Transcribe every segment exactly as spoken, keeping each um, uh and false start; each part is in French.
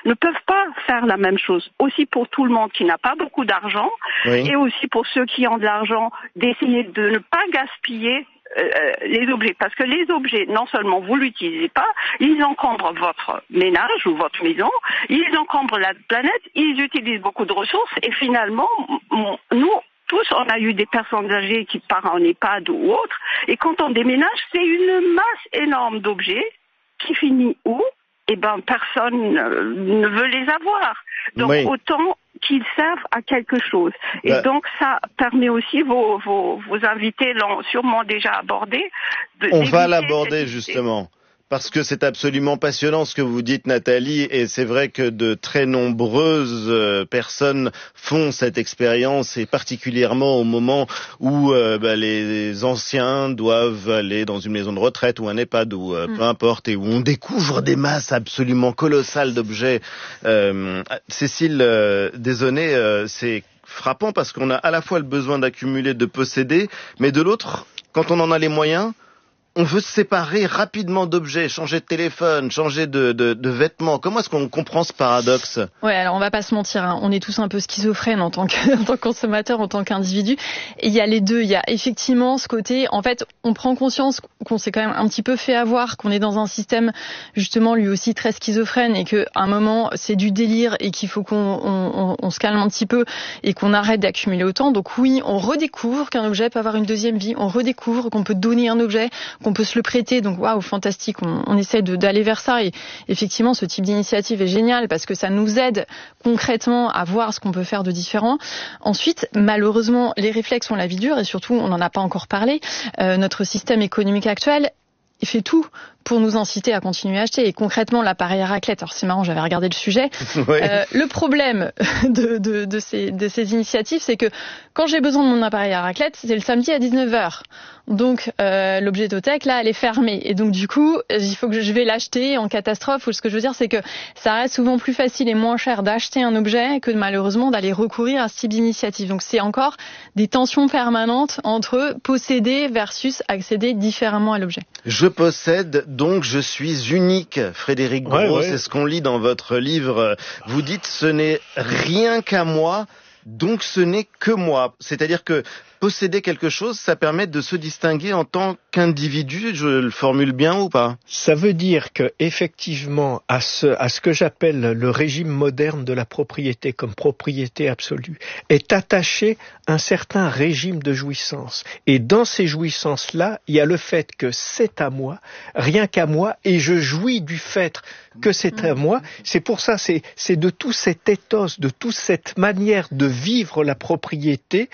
ne peuvent pas faire la même chose. Aussi pour tout le monde qui n'a pas beaucoup d'argent, oui. et aussi pour ceux qui ont de l'argent, d'essayer de ne pas gaspiller euh, les objets. Parce que les objets, non seulement vous l'utilisez pas, ils encombrent votre ménage ou votre maison, ils encombrent la planète, ils utilisent beaucoup de ressources, et finalement, nous, tous, on a eu des personnes âgées qui partent en EHPAD ou autre, et quand on déménage, c'est une masse énorme d'objets qui finit où? Eh ben, personne ne veut les avoir. Donc, oui. autant qu'ils servent à quelque chose. Et bah. donc, ça permet aussi, vos, vos, vos invités l'ont sûrement déjà abordé. De, On va l'aborder, justement. Parce que c'est absolument passionnant ce que vous dites, Nathalie, et c'est vrai que de très nombreuses personnes font cette expérience, et particulièrement au moment où euh, bah, les anciens doivent aller dans une maison de retraite ou un EHPAD ou euh, mmh. peu importe, et où on découvre des masses absolument colossales d'objets. Euh, Cécile euh, Desaunay, euh, c'est frappant parce qu'on a à la fois le besoin d'accumuler, de posséder, mais de l'autre, quand on en a les moyens, on veut se séparer rapidement d'objets, changer de téléphone, changer de, de, de vêtements. Comment est-ce qu'on comprend ce paradoxe ? Ouais, alors on va pas se mentir, hein. On est tous un peu schizophrènes en tant que, en tant que consommateur, en tant qu'individu. Et il y a les deux. Il y a effectivement ce côté, en fait, on prend conscience qu'on s'est quand même un petit peu fait avoir, qu'on est dans un système justement lui aussi très schizophrène, et qu'à un moment c'est du délire et qu'il faut qu'on on, on, on se calme un petit peu et qu'on arrête d'accumuler autant. Donc oui, on redécouvre qu'un objet peut avoir une deuxième vie. On redécouvre qu'on peut donner un objet, qu'on peut se le prêter, donc waouh, fantastique, on, on essaie de, d'aller vers ça, et effectivement ce type d'initiative est génial parce que ça nous aide concrètement à voir ce qu'on peut faire de différent. Ensuite, malheureusement, les réflexes ont la vie dure, et surtout, on n'en a pas encore parlé, euh, notre système économique actuel, il fait tout pour nous inciter à continuer à acheter. Et concrètement, l'appareil à raclette, alors c'est marrant, j'avais regardé le sujet. Oui. Euh, le problème de, de, de, ces, de ces initiatives, c'est que quand j'ai besoin de mon appareil à raclette, c'est le samedi à dix-neuf heures. Donc, euh, l'objetothèque, là, elle est fermée. Et donc, du coup, il faut que je vais l'acheter en catastrophe. Ou ce que je veux dire, c'est que ça reste souvent plus facile et moins cher d'acheter un objet que malheureusement d'aller recourir à ce type d'initiative. Donc, c'est encore des tensions permanentes entre posséder versus accéder différemment à l'objet. Je possède, donc je suis unique. Frédéric Gros, ouais, ouais. C'est ce qu'on lit dans votre livre. Vous dites, ce n'est rien qu'à moi, donc ce n'est que moi. C'est-à-dire que posséder quelque chose, ça permet de se distinguer en tant qu'individu, je le formule bien ou pas ? Ça veut dire que, effectivement, à ce, à ce que j'appelle le régime moderne de la propriété comme propriété absolue, est attaché un certain régime de jouissance. Et dans ces jouissances-là, il y a le fait que c'est à moi, rien qu'à moi, et je jouis du fait que c'est à moi. C'est pour ça, c'est, c'est de tout cet ethos, de toute cette manière de vivre la propriété,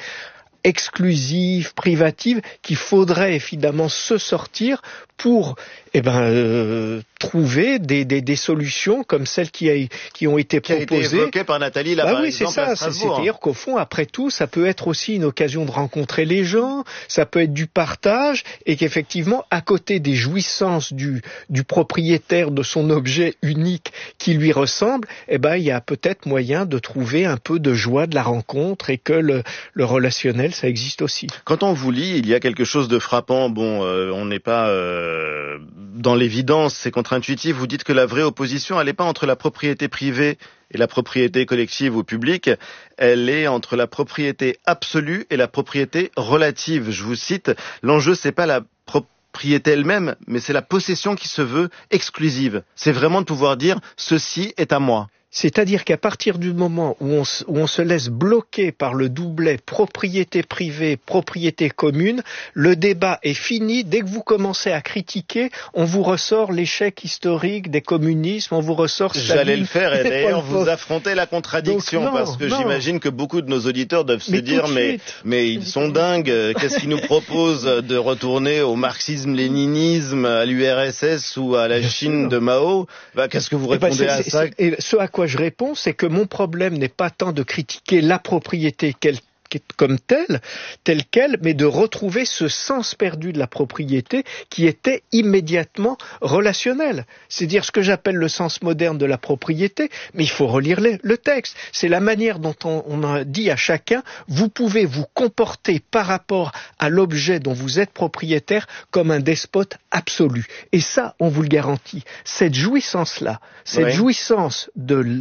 exclusive, privative, qu'il faudrait évidemment se sortir pour eh ben, euh, trouver des, des, des solutions comme celles qui, a, qui ont été qui proposées. Qui a été évoquées par Nathalie, là, bah par oui, exemple, c'est ça. à Strasbourg. C'est-à-dire qu'au fond, après tout, ça peut être aussi une occasion de rencontrer les gens, ça peut être du partage, et qu'effectivement, à côté des jouissances du, du propriétaire de son objet unique qui lui ressemble, eh ben, il y a peut-être moyen de trouver un peu de joie de la rencontre, et que le, le relationnel, ça existe aussi. Quand on vous lit, il y a quelque chose de frappant. Bon, euh, on n'est pas euh, dans l'évidence, c'est contre-intuitif. Vous dites que la vraie opposition, elle n'est pas entre la propriété privée et la propriété collective ou publique, elle est entre la propriété absolue et la propriété relative. Je vous cite, l'enjeu, c'est pas la propriété elle-même, mais c'est la possession qui se veut exclusive. C'est vraiment de pouvoir dire, ceci est à moi. C'est-à-dire qu'à partir du moment où on, où on se laisse bloquer par le doublet propriété privée, propriété commune, le débat est fini. Dès que vous commencez à critiquer, on vous ressort l'échec historique des communismes, on vous ressort... J'allais le faire, et d'ailleurs vous affrontez la contradiction. Donc, non, parce que non. J'imagine que beaucoup de nos auditeurs doivent se mais dire mais, mais ils sont dingues, qu'est-ce qu'ils nous proposent de retourner au marxisme-léninisme, à l'U R S S ou à la Bien Chine sûr. de Mao? Bah, qu'est-ce que vous répondez eh ben, c'est, à ça? Et ce à quoi je réponds, c'est que mon problème n'est pas tant de critiquer la propriété qu'elle comme telle, telle quelle, mais de retrouver ce sens perdu de la propriété qui était immédiatement relationnel. C'est dire ce que j'appelle le sens moderne de la propriété, mais il faut relire le, le texte. C'est la manière dont on, on a dit à chacun, vous pouvez vous comporter par rapport à l'objet dont vous êtes propriétaire comme un despote absolu. Et ça, on vous le garantit. Cette jouissance-là, cette oui. jouissance de